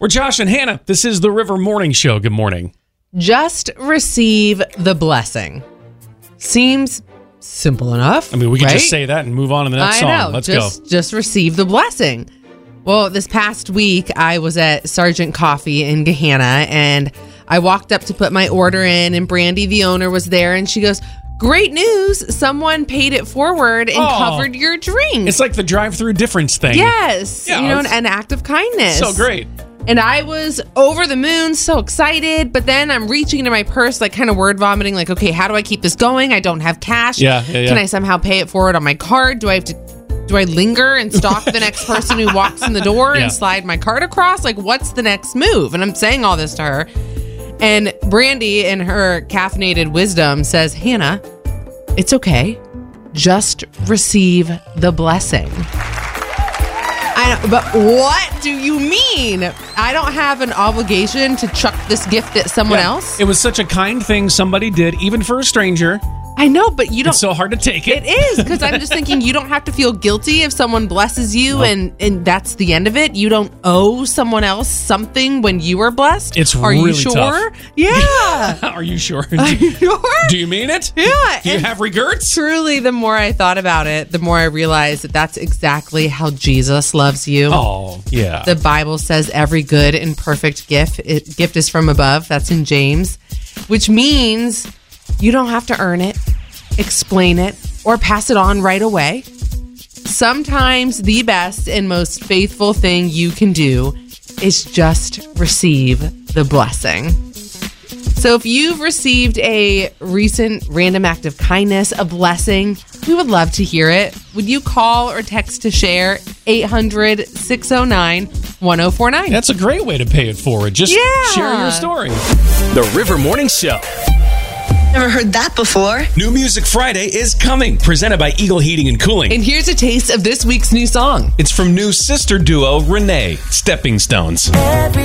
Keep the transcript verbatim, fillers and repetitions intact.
We're Josh and Hannah. This is the River Morning Show. Good morning. Just receive the blessing. Seems simple enough. I mean, we could right? just say that and move on to the next I song. know. Let's just, go. Just receive the blessing. Well, this past week, I was at Sergeant Coffee in Gahanna, and I walked up to put my order in, and Brandy, the owner, was there, and she goes, "Great news. Someone paid it forward and Oh. covered your drink." It's like the drive-through difference thing. Yes. Yeah, you know, it's- an act of kindness. So great. And I was over the moon, so excited. But then I'm reaching into my purse, like kind of word vomiting, like, okay, how do I keep this going? I don't have cash. Yeah, yeah, yeah. Can I somehow pay it forward on my card? Do I have to, do I linger and stalk the next person who walks in the door Yeah. and slide my card across? Like, what's the next move? And I'm saying all this to her. And Brandy, in her caffeinated wisdom, says, "Hannah, it's okay. Just receive the blessing." I know, but what do you mean? I don't have an obligation to chuck this gift at someone Yeah. else? It was such a kind thing somebody did, even for a stranger. I know, but you don't. It's so hard to take it. It is, because I'm just thinking you don't have to feel guilty if someone blesses you, Nope. and, and that's the end of it. You don't owe someone else something when you are blessed. It's Are really you sure? tough. Yeah. Are you sure? Are you sure? Do you mean it? Yeah, Do you and- have regrets? Truly, the more I thought about it, the more I realized that that's exactly how Jesus loves you. Oh, yeah. The Bible says every good and perfect gift it, gift is from above. That's in James, which means you don't have to earn it, explain it, or pass it on right away. Sometimes the best and most faithful thing you can do is just receive the blessing. So if you've received a recent random act of kindness, a blessing, we would love to hear it. Would you call or text to share eight hundred, six oh nine, one oh four nine? That's a great way to pay it forward. Just Yeah. share your story. The River Morning Show. Never heard that before. New Music Friday is coming, presented by Eagle Heating and Cooling. And here's a taste of this week's new song. It's from new sister duo Renee, Stepping Stones. Every